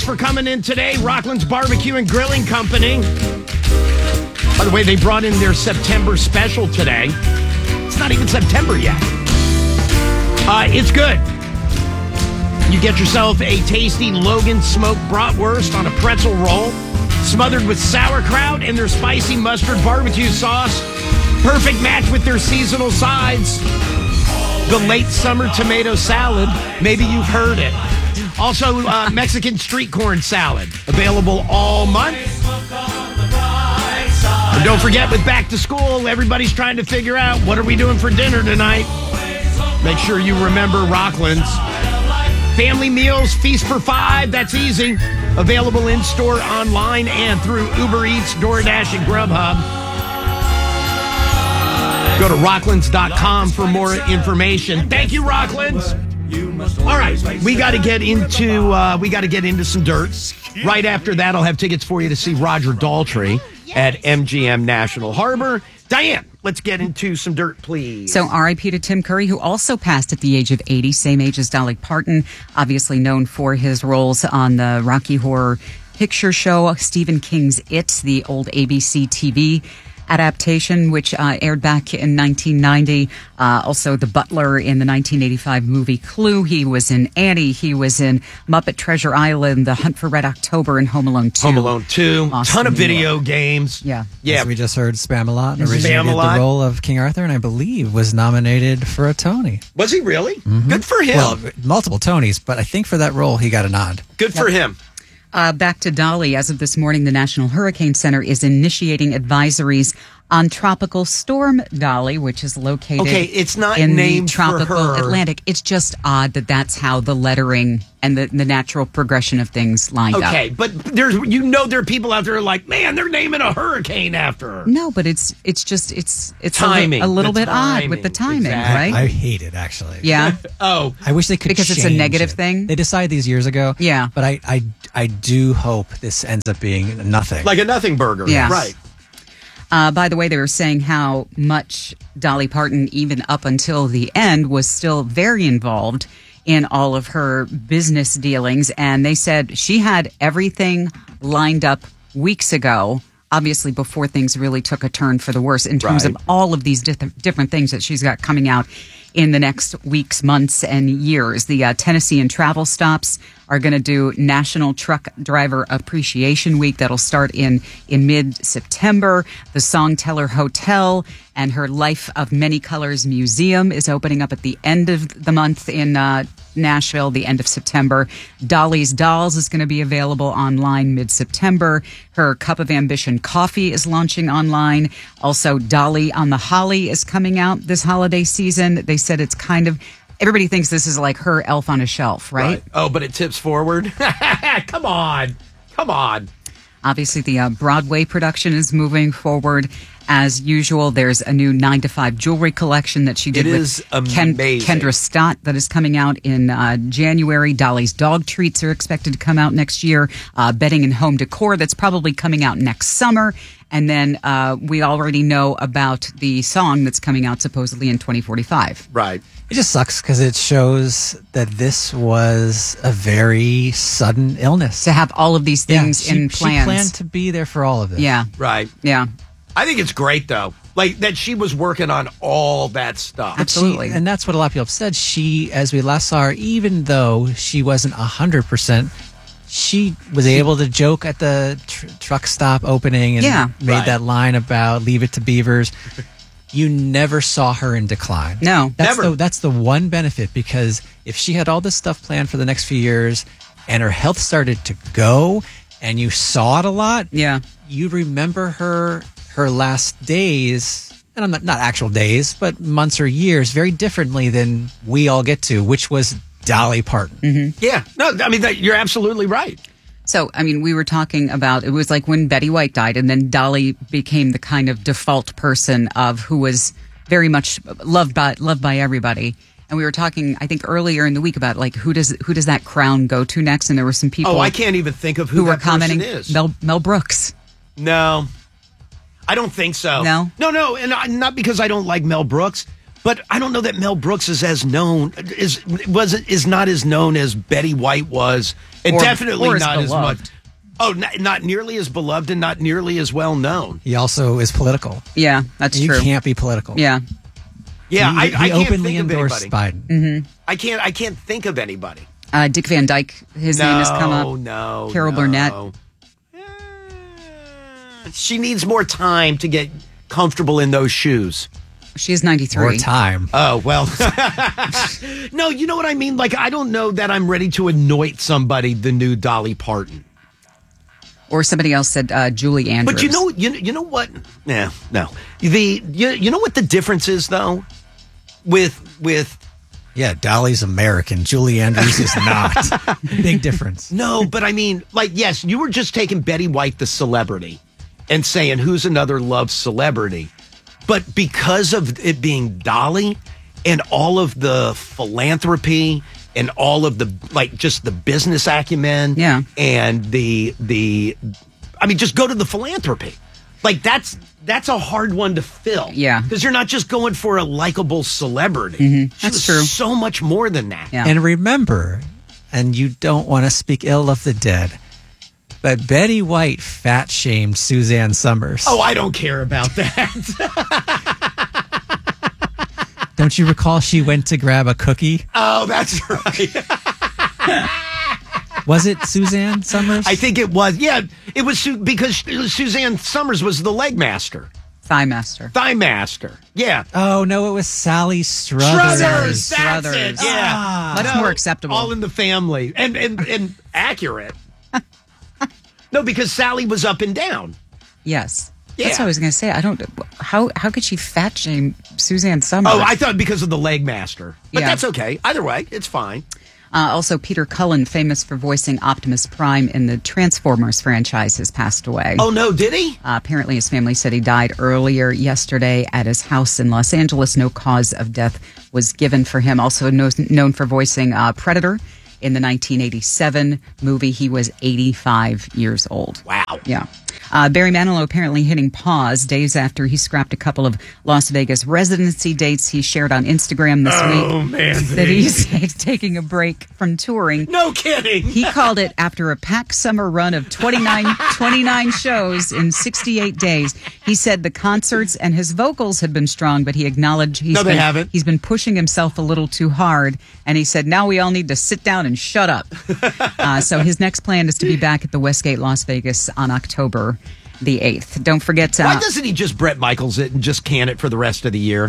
for coming in today. Rockland's Barbecue and Grilling Company. By the way, they brought in their September special today. It's not even September yet. It's good. You get yourself a tasty Logan smoked bratwurst on a pretzel roll, smothered with sauerkraut and their spicy mustard barbecue sauce. Perfect match with their seasonal sides. The late summer tomato salad. Maybe you've heard it. Also, Mexican street corn salad. Available all month. And don't forget, with back to school, everybody's trying to figure out what are we doing for dinner tonight. Make sure you remember Rockland's. Family meals, feast for 5. That's easy. Available in-store, online, and through Uber Eats, DoorDash, and Grubhub. Go to rocklands.com for more information. Thank you, Rocklands. All right, we got to get into some dirt. Right after that, I'll have tickets for you to see Roger Daltrey at MGM National Harbor. Diane, let's get into some dirt, please. So R.I.P. to Tim Curry, who also passed at the age of 80, same age as Dolly Parton, obviously known for his roles on the Rocky Horror Picture Show, Stephen King's It, the old ABC TV adaptation, which aired back in 1990. Also, The Butler in the 1985 movie Clue. He was in Annie. He was in Muppet Treasure Island, The Hunt for Red October, and Home Alone 2. Home Alone 2. Awesome. Ton of video games. Yeah. As we just heard, Spamalot originated the role of King Arthur, and I believe was nominated for a Tony. Was he really? Mm-hmm. Good for him. Well, multiple Tonys, but I think for that role, he got a nod. Good for him. Back to Dolly. As of this morning, the National Hurricane Center is initiating advisories on Tropical Storm Dolly, which is located it's not in named the tropical for her. Atlantic. It's just odd that that's how the lettering and the natural progression of things lined up. Okay, but there are people out there who are like, man, they're naming a hurricane after her. No, but it's timing. a little bit odd timing. with the timing, Exactly. right? I hate it, actually. Yeah. I wish they could Because it's a change negative it. thing? They decided these years ago. Yeah. But I do hope this ends up being nothing. Like a nothing burger. Yeah. Right. By the way, they were saying how much Dolly Parton, even up until the end, was still very involved in all of her business dealings. And they said she had everything lined up weeks ago, obviously before things really took a turn for the worse in terms of all of these different things that she's got coming out in the next weeks, months, and years. The Tennessee and travel stops are going to do National Truck Driver Appreciation Week. That'll start in mid-September. The Songteller Hotel and her Life of Many Colors Museum is opening up at the end of the month in Nashville, the end of September. Dolly's Dolls is going to be available online mid-September. Her Cup of Ambition coffee is launching online. Also, Dolly on the Holly is coming out this holiday season. They said it's kind of... Everybody thinks this is like her Elf on a Shelf, right? Oh, but it tips forward? Come on. Obviously, the Broadway production is moving forward as usual. There's a new 9 to 5 jewelry collection that she did with Kendra Stott that is coming out in January. Dolly's dog treats are expected to come out next year. Bedding and home decor that's probably coming out next summer. And then we already know about the song that's coming out supposedly in 2045. Right. It just sucks because it shows that this was a very sudden illness. To have all of these things in plans. She planned to be there for all of this. Yeah. Right. Yeah. I think it's great, though. Like, that she was working on all that stuff. Absolutely. And that's what a lot of people have said. She, as we last saw her, even though she wasn't 100%, she was able to joke at the truck stop opening and made that line about leave it to beavers. You never saw her in decline. No, never. That's the one benefit, because if she had all this stuff planned for the next few years and her health started to go and you saw it a lot, you'd remember her last days, and I'm not actual days, but months or years, very differently than we all get to, which was Dolly Parton. Mm-hmm. Yeah. No, I mean, you're absolutely right. So, I mean, we were talking about, it was like when Betty White died, and then Dolly became the kind of default person of who was very much loved by everybody. And we were talking, I think, earlier in the week about like who does that crown go to next? And there were some people. Oh, I can't even think of who were that commenting. person is. Mel Brooks. No, I don't think so. No, and not because I don't like Mel Brooks, But I don't know that Mel Brooks is as known is not as known as Betty White was, and definitely not as much. Oh, not nearly as beloved and not nearly as well known. He also is political. Yeah, that's true. You can't be political. Yeah. Yeah, I he can't openly think of endorsed anybody. Biden. Mm-hmm. I can't think of anybody. Dick Van Dyke, his name has come up. No, Carol Burnett. She needs more time to get comfortable in those shoes. She is 93. More time. Oh, well. No, you know what I mean? Like, I don't know that I'm ready to anoint somebody the new Dolly Parton. Or somebody else said Julie Andrews. But you know what? Yeah, no. You know what the difference is, though? With Yeah, Dolly's American. Julie Andrews is not. Big difference. No, but I mean, like, yes, you were just taking Betty White, the celebrity, and saying, who's another love celebrity? But because of it being Dolly and all of the philanthropy and all of the, like, just the business acumen. Yeah. And I mean, just go to the philanthropy. Like, that's a hard one to fill. Yeah. Because you're not just going for a likable celebrity. Mm-hmm. She That's was true. so much more than that. Yeah. And remember, and you don't want to speak ill of the dead, but Betty White fat shamed Suzanne Summers. Oh, I don't care about that. Don't you recall she went to grab a cookie? Oh, that's right. Was it Suzanne Summers? I think it was. Yeah, it was because Suzanne Summers was the leg master. Thigh master. Thigh master. Yeah. Oh, no, it was Sally Struthers. Struthers. That's Struthers. it. Yeah. Much more acceptable. All in the family. And accurate. No, because Sally was up and down. Yes. Yeah. That's what I was going to say. I don't. How could she fat shame Suzanne Summers? Oh, I thought because of the leg master. But Yeah. that's okay. Either way, it's fine. Also, Peter Cullen, famous for voicing Optimus Prime in the Transformers franchise, has passed away. Oh, no, did he? Apparently, his family said he died earlier yesterday at his house in Los Angeles. No cause of death was given for him. Also known for voicing Predator in the 1987 movie. He was 85 years old. Wow. Yeah. Barry Manilow apparently hitting pause days after he scrapped a couple of Las Vegas residency dates he shared on Instagram this week. Man, that he's taking a break from touring. No kidding. He called it after a packed summer run of 29 shows in 68 days. He said the concerts and his vocals had been strong, but he acknowledged he's been pushing himself a little too hard. And he said, now we all need to sit down and shut up. So his next plan is to be back at the Westgate Las Vegas on October the 8th. Don't forget. Why doesn't he just Bret Michaels it and just can it for the rest of the year?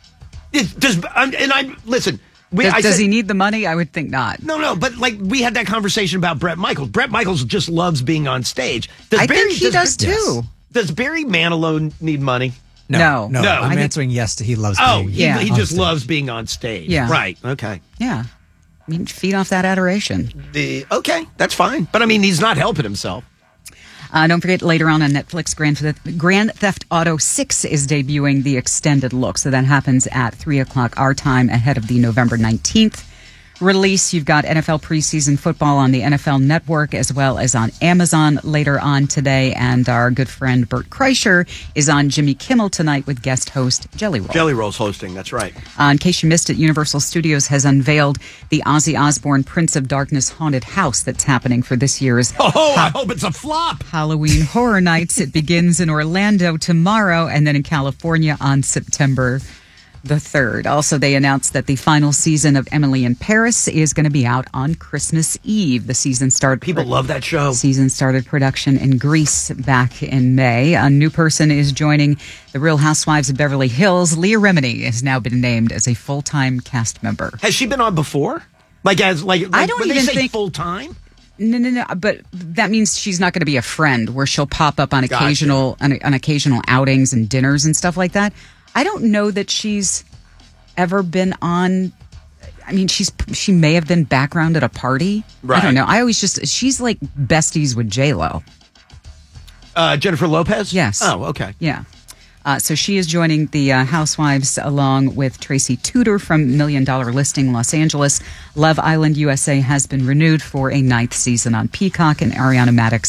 Listen. Does he need the money? I would think not. No, but like we had that conversation about Bret Michaels. Bret Michaels just loves being on stage. I think he does too. Yes. Does Barry Manilow need money? No. I'm answering yes to he loves being he just stage. loves being on stage. Yeah. Right. Okay. Yeah. I mean, feed off that adoration. Okay, that's fine. But I mean, he's not helping himself. Don't forget, later on Netflix, Grand Theft Auto 6 is debuting the extended look. So that happens at 3 o'clock our time ahead of the November 19th release. You've got NFL preseason football on the NFL Network as well as on Amazon later on today. And our good friend Bert Kreischer is on Jimmy Kimmel tonight with guest host Jelly Roll. Jelly Roll's hosting, that's right. In case you missed it, Universal Studios has unveiled the Ozzy Osbourne Prince of Darkness haunted house that's happening for this year's I hope it's a flop. Halloween Horror Nights. It begins in Orlando tomorrow and then in California on September the 3rd. Also, they announced that the final season of Emily in Paris is going to be out on Christmas Eve. The season started. People love that show. Season started production in Greece back in May. A new person is joining the Real Housewives of Beverly Hills. Leah Remini has now been named as a full-time cast member. Has she been on before? I don't even think full time. No. But that means she's not going to be a friend where she'll pop up on occasional outings and dinners and stuff like that. I don't know that she's ever been on. I mean, she may have been background at a party. Right. I don't know. She's like besties with J-Lo. Jennifer Lopez? Yes. Oh, okay. Yeah. So she is joining the Housewives along with Tracy Tudor from $1 Million Listing Los Angeles. Love Island USA has been renewed for a 9th season on Peacock, and Ariana Madix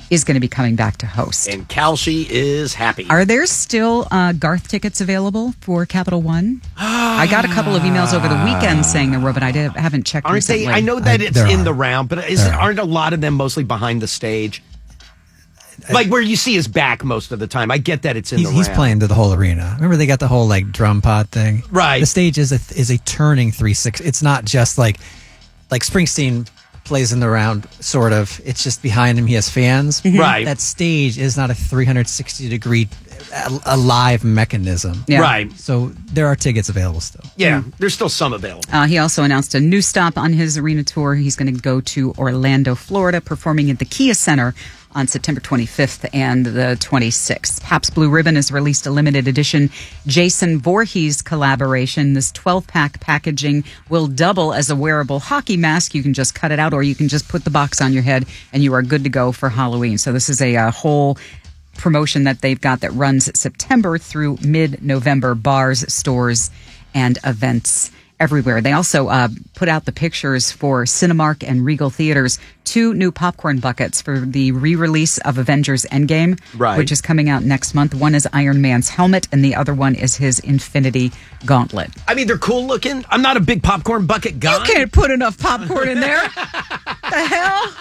is going to be coming back to host. And Kalshi is happy. Are there still Garth tickets available for Capital One? I got a couple of emails over the weekend saying there were, but I haven't checked recently. I know that it's in the round, but aren't a lot of them mostly behind the stage? Like where you see his back most of the time. I get that it's in the round. He's playing to the whole arena. Remember they got the whole like drum pod thing? Right. The stage is a turning 360. It's not just like Springsteen plays in the round, sort of. It's just behind him he has fans. Right. That stage is not a 360-degree alive mechanism. Yeah. Right. So there are tickets available still. Yeah, there's still some available. He also announced a new stop on his arena tour. He's going to go to Orlando, Florida, performing at the Kia Center on September 25th and the 26th. Pabst Blue Ribbon has released a limited edition Jason Voorhees collaboration. This 12-pack packaging will double as a wearable hockey mask. You can just cut it out, or you can just put the box on your head, and you are good to go for Halloween. So this is a whole promotion that they've got that runs September through mid-November. Bars, stores, and events everywhere. They also put out the pictures for Cinemark and Regal Theaters, 2 new popcorn buckets for the re-release of Avengers Endgame, which is coming out next month. One is Iron Man's helmet, and the other one is his Infinity Gauntlet. I mean, they're cool looking. I'm not a big popcorn bucket guy. You can't put enough popcorn in there. The hell?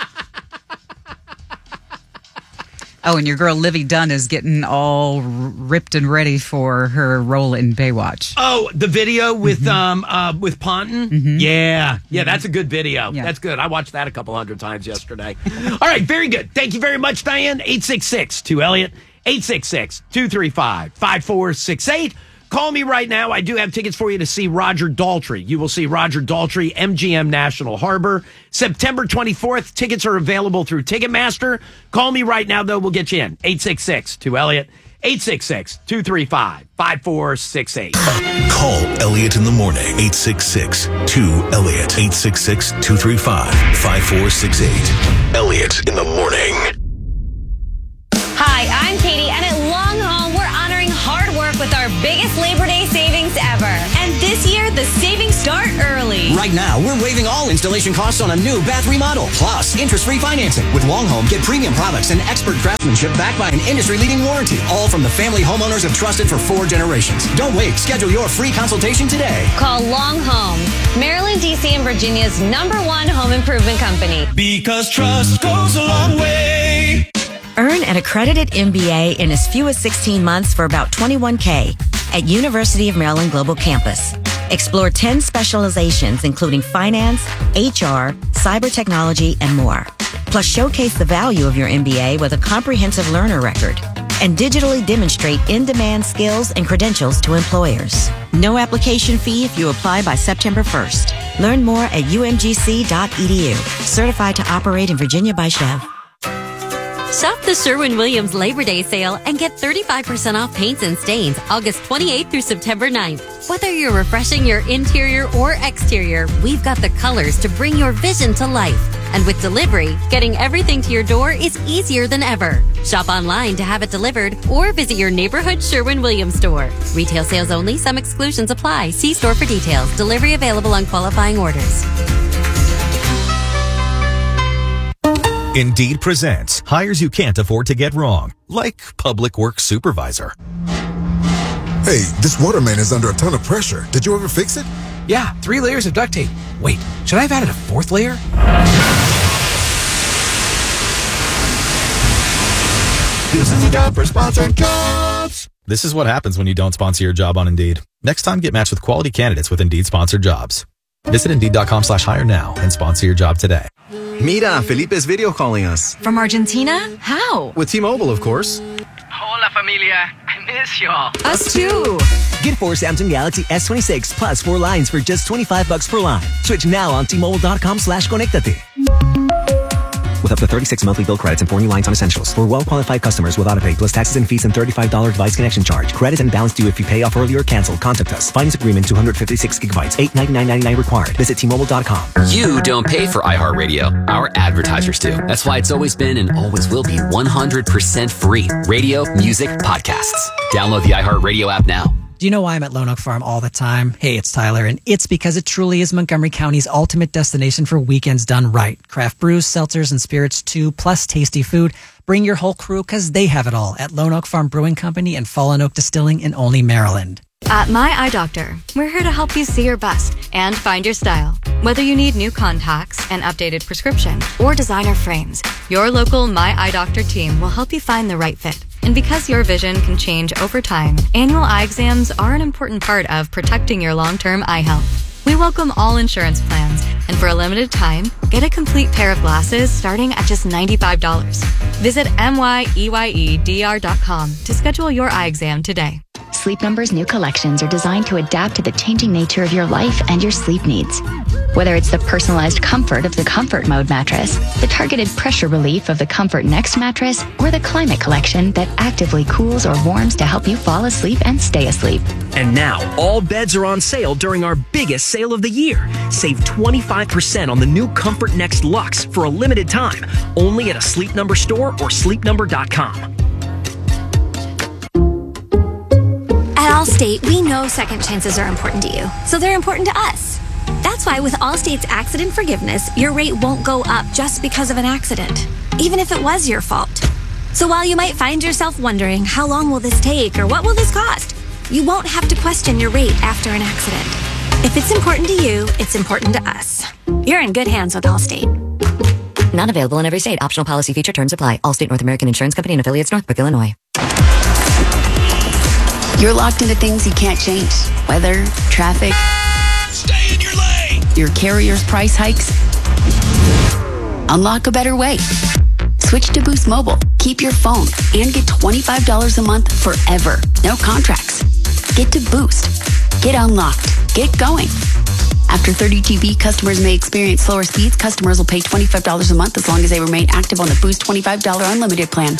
Oh, and your girl Livy Dunn is getting all ripped and ready for her role in Baywatch. Oh, the video with Ponton? Yeah, that's a good video. Yeah. That's good. I watched that a couple hundred times yesterday. All right, very good. Thank you very much, Diane. 866-2-ELLIOT, 866-235-5468. Call me right now. I do have tickets for you to see Roger Daltrey. You will see Roger Daltrey, MGM National Harbor, September 24th. Tickets are available through Ticketmaster. Call me right now, though. We'll get you in. 866-2-ELLIOT, 866-235-5468. Call Elliot in the morning. 866-2-ELLIOT, 866-235-5468. Elliot in the morning. Hi, I'm Katie, and at Long Home, we're honoring hard work with our biggest Labor Day savings ever. And this year, the savings start early. Right now, we're waiving all installation costs on a new bath remodel, plus interest-free financing. With Long Home, get premium products and expert craftsmanship backed by an industry-leading warranty, all from the family homeowners have trusted for 4 generations. Don't wait. Schedule your free consultation today. Call Long Home, Maryland, D.C., and Virginia's #1 home improvement company. Because trust goes a long way. Earn an accredited MBA in as few as 16 months for about $21K at University of Maryland Global Campus. Explore 10 specializations, including finance, HR, cyber technology, and more. Plus, showcase the value of your MBA with a comprehensive learner record and digitally demonstrate in-demand skills and credentials to employers. No application fee if you apply by September 1st. Learn more at umgc.edu. Certified to operate in Virginia by Chev. Shop the Sherwin-Williams Labor Day sale and get 35% off paints and stains August 28th through September 9th. Whether you're refreshing your interior or exterior, we've got the colors to bring your vision to life. And with delivery, getting everything to your door is easier than ever. Shop online to have it delivered or visit your neighborhood Sherwin-Williams store. Retail sales only. Some exclusions apply. See store for details. Delivery available on qualifying orders. Indeed presents hires you can't afford to get wrong, like public works supervisor. Hey, this waterman is under a ton of pressure. Did you ever fix it? Yeah, 3 layers of duct tape. Wait, should I have added a 4th layer? This is a job for Sponsored Jobs. This is what happens when you don't sponsor your job on Indeed. Next time, get matched with quality candidates with Indeed sponsored jobs. Visit Indeed.com/hire now and sponsor your job today. Mira, Felipe's video calling us. From Argentina? How? With T-Mobile, of course. Hola, familia. I miss y'all. Us too. Get 4 Samsung Galaxy S26 plus 4 lines for just $25 per line. Switch now on T-Mobile.com/conectate. With up to 36 monthly bill credits and 4 new lines on essentials. For well-qualified customers with autopay plus taxes and fees and $35 device connection charge. Credit and balance due if you pay off early or cancel. Contact us. Finance agreement 256 gigabytes. $899.99 required. Visit T-Mobile.com. You don't pay for iHeartRadio. Our advertisers do. That's why it's always been and always will be 100% free. Radio, music, podcasts. Download the iHeartRadio app now. Do you know why I'm at Lone Oak Farm all the time? Hey, it's Tyler, and it's because it truly is Montgomery County's ultimate destination for weekends done right. Craft brews, seltzers, and spirits too, plus tasty food. Bring your whole crew because they have it all at Lone Oak Farm Brewing Company and Fallen Oak Distilling in Olney, Maryland. At My Eye Doctor, we're here to help you see your best and find your style. Whether you need new contacts, an updated prescription, or designer frames, your local My Eye Doctor team will help you find the right fit. And because your vision can change over time, annual eye exams are an important part of protecting your long-term eye health. We welcome all insurance plans, and for a limited time, get a complete pair of glasses starting at just $95. Visit MYEYEDR.com to schedule your eye exam today. Sleep Number's new collections are designed to adapt to the changing nature of your life and your sleep needs. Whether it's the personalized comfort of the Comfort Mode mattress, the targeted pressure relief of the Comfort Next mattress, or the Climate Collection that actively cools or warms to help you fall asleep and stay asleep. And now, all beds are on sale during our biggest sale of the year. Save 25% on the new Comfort Next Luxe for a limited time, only at a Sleep Number store or sleepnumber.com. At Allstate, we know second chances are important to you, so they're important to us. That's why with Allstate's accident forgiveness, your rate won't go up just because of an accident, even if it was your fault. So while you might find yourself wondering, how long will this take or what will this cost? You won't have to question your rate after an accident. If it's important to you, it's important to us. You're in good hands with Allstate. Not available in every state. Optional policy feature terms apply. Allstate North American Insurance Company and affiliates, Northbrook, Illinois. You're locked into things you can't change. Weather, traffic. Stay in your lane! Your carrier's price hikes. Unlock a better way. Switch to Boost Mobile. Keep your phone and get $25 a month forever. No contracts. Get to Boost. Get unlocked. Get going. After 30 GB, customers may experience slower speeds. Customers will pay $25 a month as long as they remain active on the Boost $25 unlimited plan.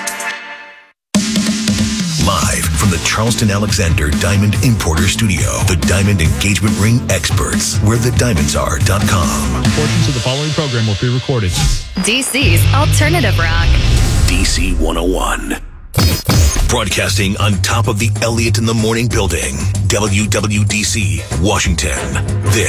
Live from the Charleston Alexander Diamond Importer Studio, the Diamond Engagement Ring Experts, where the diamondsare.com. Portions of the following program will be recorded. DC's Alternative Rock. DC 101. Broadcasting on top of the Elliott in the Morning building, WWDC, Washington. This